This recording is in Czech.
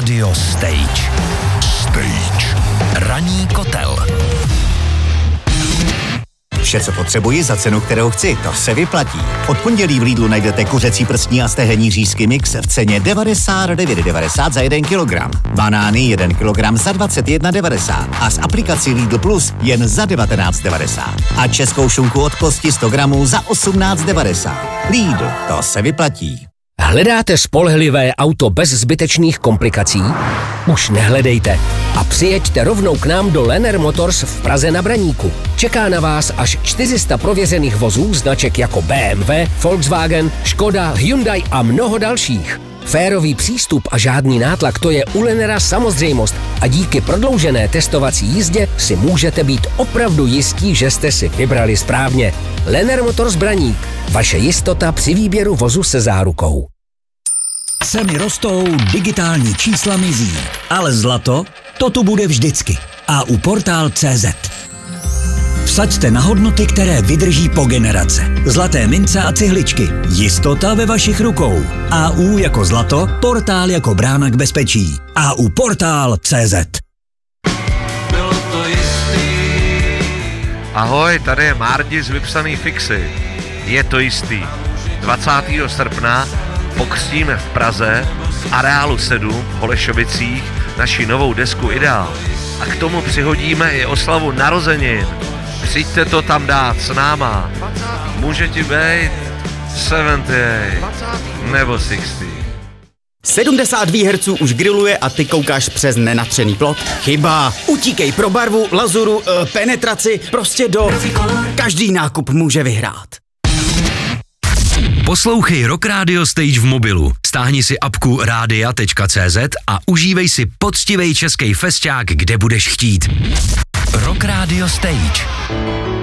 Radio Stage. Ranní kotel. Vše, co potřebuji za cenu, kterou chci, to se vyplatí. Od pondělí v Lidlu najdete kuřecí prstní a stehenní řízky mix v ceně 99,90 za 1 kilogram. Banány 1 kilogram za 21,90 a z aplikací Lidl Plus jen za 19,90. A českou šunku od kosti 100 gramů za 18,90. Lidl, to se vyplatí. Hledáte spolehlivé auto bez zbytečných komplikací? Už nehledejte a přijeďte rovnou k nám do Lenner Motors v Praze na Braníku. Čeká na vás až 400 prověřených vozů značek jako BMW, Volkswagen, Škoda, Hyundai a mnoho dalších. Férový přístup a žádný nátlak, to je u Lennera samozřejmost a díky prodloužené testovací jízdě si můžete být opravdu jistí, že jste si vybrali správně. Lenner Motors Braník. Vaše jistota při výběru vozu se zárukou. Ceny rostou, digitální čísla mizí, ale zlato, to tu bude vždycky. A u Portál.cz. Vsaďte na hodnoty, které vydrží po generace. Zlaté mince a cihličky. Jistota ve vašich rukou. AU jako zlato, Portál jako brána k bezpečí. AU Portál.cz. Ahoj, tady je Mardi z Vypsaný fixy. Je to jistý. 20. srpna pokřtíme v Praze v Areálu 7 v Holešovicích naši novou desku Ideál. A k tomu přihodíme i oslavu narozenin. Přijďte to tam dát s náma. Může ti být 78 nebo 60. 72 Hz už grilluje a ty koukáš přes nenatřený plot? Chyba. Utíkej pro barvu, lazuru, penetraci, prostě do... Každý nákup může vyhrát. Poslouchej Rock Radio Stage v mobilu. Stáhni si apku radia.cz a užívej si poctivej český festiák, kde budeš chtít. Rock Radio Stage.